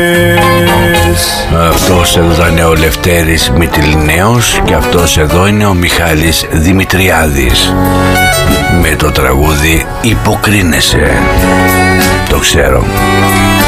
Αυτός εδώ ήταν ο Λευτέρης Μητυλινέος και αυτός εδώ είναι ο Μιχάλης Δημητριάδης με το τραγούδι «Υποκρίνεσαι». Το ξέρω.